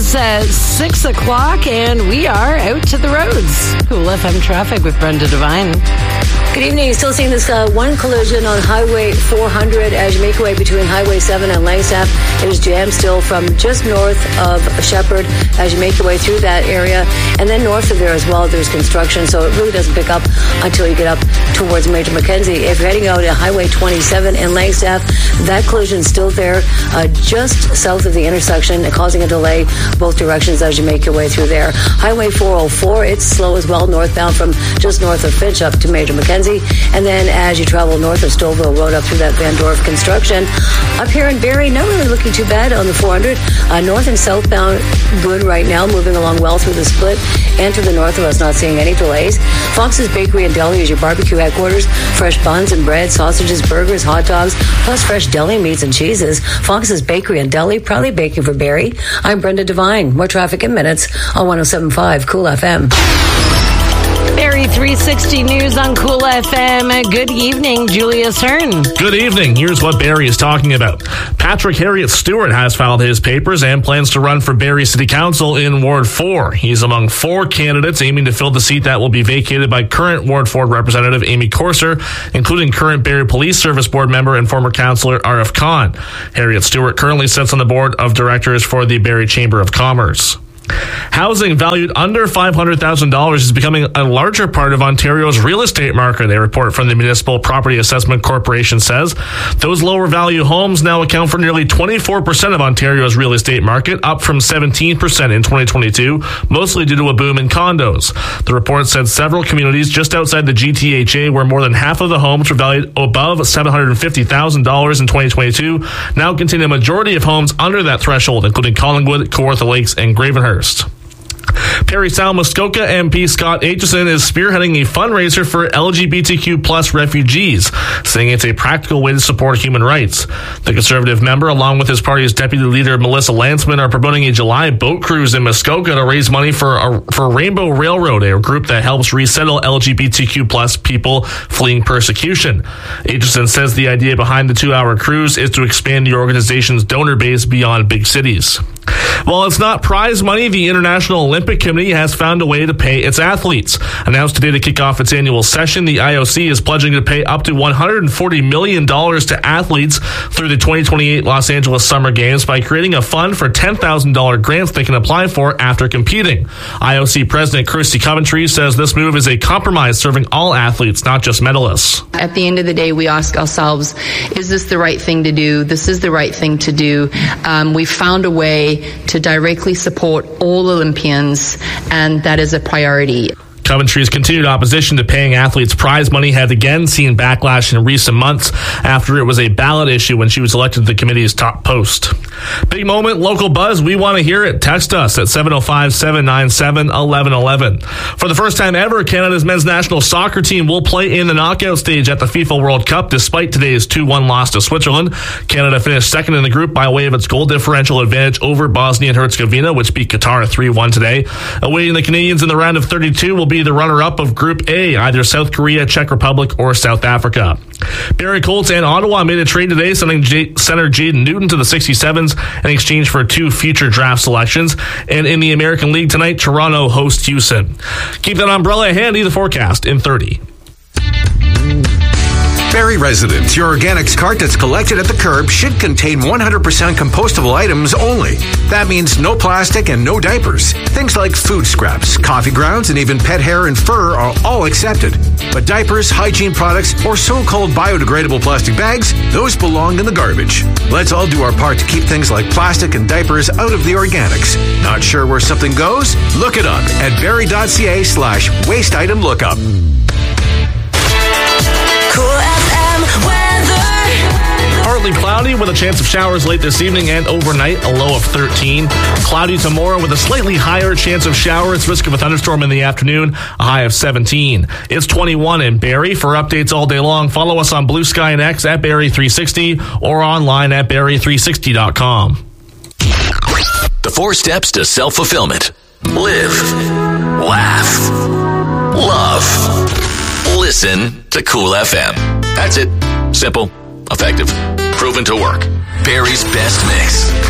6 o'clock, and we are out to the roads. Cool FM traffic with Brenda Devine. Good evening. Still seeing this one collision on Highway 400 as you make your way between Highway 7 and Langstaff. It is jammed still from just north of Shepherd as you make your way through that area. And then north of there as well, there's construction, so it really doesn't pick up until you get up towards Major Mackenzie. If you're heading out to Highway 27 in Langstaff, that collision is still there just south of the intersection, causing a delay both directions as you make your way through there. Highway 404, it's slow as well, northbound from just north of Finch up to Major Mackenzie. And then as you travel north of Stouffville Road up through that Van Dorp construction. Up here in Barrie, not really looking too bad on the 400. North and southbound, good right now, moving along well through the split. And to the north of us, not seeing any delays. Fox's Bakery and Deli is your barbecue headquarters. Fresh buns and bread, sausages, burgers, hot dogs, plus fresh deli meats and cheeses. Fox's Bakery and Deli, proudly baking for Barrie. I'm Brenda Devine. More traffic in minutes on 107.5 Cool FM. Barrie 360 News on Cool FM. Good evening, Julius Hearn. Good evening. Here's what Barrie is talking about. Patrick Harriet Stewart has filed his papers and plans to run for Barrie City Council in Ward 4. He's among 4 candidates aiming to fill the seat that will be vacated by current Ward 4 Representative Amy Corser, including current Barrie Police Service Board member and former councillor Arif Khan. Harriet Stewart currently sits on the board of directors for the Barrie Chamber of Commerce. Housing valued under $500,000 is becoming a larger part of Ontario's real estate market, a report from the Municipal Property Assessment Corporation says. Those lower value homes now account for nearly 24% of Ontario's real estate market, up from 17% in 2022, mostly due to a boom in condos. The report said several communities just outside the GTHA, where more than half of the homes were valued above $750,000 in 2022, now contain a majority of homes under that threshold, including Collingwood, Kawartha Lakes, and Gravenhurst. Parry Sound Muskoka MP Scott Aitchison is spearheading a fundraiser for LGBTQ plus refugees, saying it's a practical way to support human rights. The Conservative member, along with his party's deputy leader Melissa Landsman, are promoting a July boat cruise in Muskoka to raise money for Rainbow Railroad, a group that helps resettle LGBTQ plus people fleeing persecution. Aitchison says the idea behind the 2-hour cruise is to expand the organization's donor base beyond big cities. While it's not prize money, the International Olympic Committee has found a way to pay its athletes. Announced today to kick off its annual session, the IOC is pledging to pay up to $140 million to athletes through the 2028 Los Angeles Summer Games by creating a fund for $10,000 grants they can apply for after competing. IOC President Kirsty Coventry says this move is a compromise serving all athletes, not just medalists. At the end of the day, we ask ourselves, is this the right thing to do? This is the right thing to do. We found a way to directly support all Olympians, and that is a priority. Coventry's continued opposition to paying athletes prize money had again seen backlash in recent months after it was a ballot issue when she was elected to the committee's top post. Big moment, local buzz. We want to hear it. Text us at 705-797-1111. For the first time ever, Canada's men's national soccer team will play in the knockout stage at the FIFA World Cup despite today's 2-1 loss to Switzerland. Canada finished second in the group by way of its goal differential advantage over Bosnia and Herzegovina, which beat Qatar 3-1 today. Awaiting the Canadians in the round of 32 will be the runner-up of Group A, either South Korea, Czech Republic, or South Africa. Barrie Colts and Ottawa made a trade today, sending center Jaden Newton to the 67s in exchange for 2 future draft selections. And in the American League tonight, Toronto hosts Houston. Keep that umbrella handy, the forecast in 30. Barrie residents, your organics cart that's collected at the curb should contain 100% compostable items only. That means no plastic and no diapers. Things like food scraps, coffee grounds, and even pet hair and fur are all accepted. But diapers, hygiene products, or so-called biodegradable plastic bags, those belong in the garbage. Let's all do our part to keep things like plastic and diapers out of the organics. Not sure where something goes? Look it up at barrie.ca/waste item lookup. Cool FM weather. Partly cloudy with a chance of showers late this evening and overnight, a low of 13. Cloudy tomorrow with a slightly higher chance of showers, risk of a thunderstorm in the afternoon, a high of 17. It's 21 in Barrie. For updates all day long, follow us on Blue Sky and X at Barrie360 or online at Barrie360.com. The 4 steps to self-fulfillment. Live. Laugh. Love. Listen to Cool FM. That's it. Simple, effective, proven to work. Barrie's best mix.